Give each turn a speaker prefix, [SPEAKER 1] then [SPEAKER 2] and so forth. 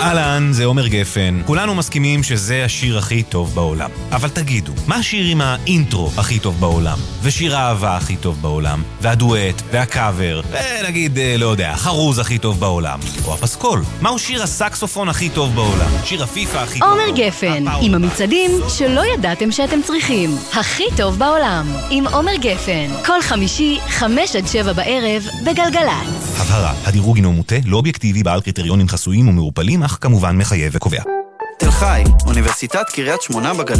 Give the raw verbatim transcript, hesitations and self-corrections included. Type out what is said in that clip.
[SPEAKER 1] אהלן, זה עומר גפן. כולנו מסכימים שזה השיר הכי טוב בעולם. אבל תגידו, מה השיר עם האינטרו הכי טוב בעולם? ושיר האהבה הכי טוב בעולם? והדואט, והקאבר, ונגיד, לא יודע, חרוז הכי טוב בעולם? או הפסקול? מהו שיר הסקסופון הכי טוב בעולם? שיר הפיפה הכי טוב בעולם?
[SPEAKER 2] עומר גפן, עם המצעדים שלא ידעתם שאתם צריכים. הכי טוב בעולם, עם עומר גפן. כל חמישי, חמש עד שבע בערב, בגלגלץ.
[SPEAKER 1] הבהרה, הדירוג הינו מוטה, לא אובייקטיבי, בעל קריטריונים חסויים ומעורפלים, אך כמובן מחייב וקובע.
[SPEAKER 3] תל חי, אוניברסיטת קריית שמונה בגליל.